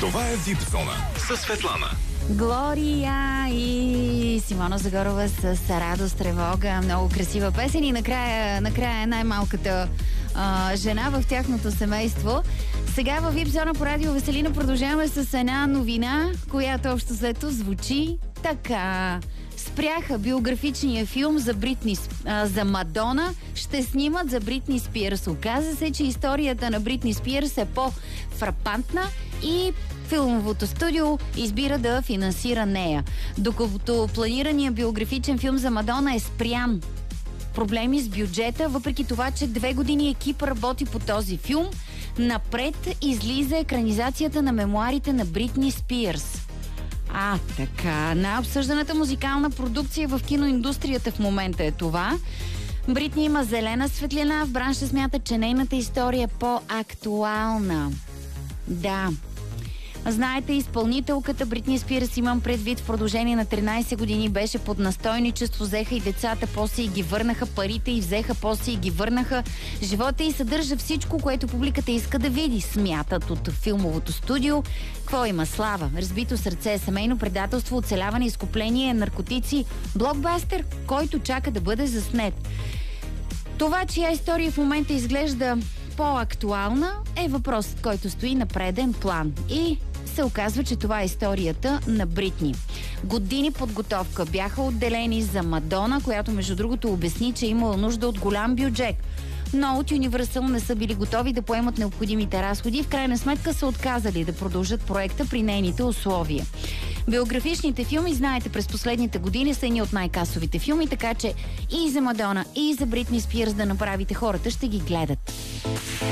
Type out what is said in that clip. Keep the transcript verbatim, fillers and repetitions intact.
Това е Вип Зона със Светлана. Глория и Симона Загорова с Радост, тревога. Много красива песен и накрая, накрая е най-малката а, жена в тяхното семейство. Сега във Вип Зона по радио Веселина продължаваме с една новина, която общо взето звучи така. Спряха биографичния филм за Бритни, а, за Мадона. Ще снимат за Бритни Спирс. Оказа се, че историята на Бритни Спирс е по-фрапантна и филмовото студио избира да финансира нея. Докато планирания биографичен филм за Мадона е спрян. Проблеми с бюджета, въпреки това, че две години екип работи по този филм, напред излиза екранизацията на мемуарите на Бритни Спирс. А, така. Най-обсъжданата музикална продукция в киноиндустрията в момента е това. Бритни има зелена светлина, в бранша смятат, че нейната история е по-актуална. Да. Знаете, изпълнителката Бритни Спирс, имам предвид, в продължение на тринайсет години беше под настойничество, взеха и децата, после и ги върнаха, парите и взеха, после и ги върнаха. Живота й съдържа всичко, което публиката иска да види, смятат от филмовото студио. Какво има? Слава, разбито сърце, семейно предателство, оцеляване, изкупление, наркотици, блокбастер, който чака да бъде заснет. Това, чия история в момента изглежда по-актуална, е въпросът, който стои на преден план. И се оказва, че това е историята на Бритни. Години подготовка бяха отделени за Мадона, която между другото обясни, че е имала нужда от голям бюджет. Но от Universal не са били готови да поемат необходимите разходи и в крайна сметка са отказали да продължат проекта при нейните условия. Биографичните филми, знаете, през последните години са едни от най-касовите филми, така че и за Мадона, и за Бритни Спирс да направите, хората ще ги гледат.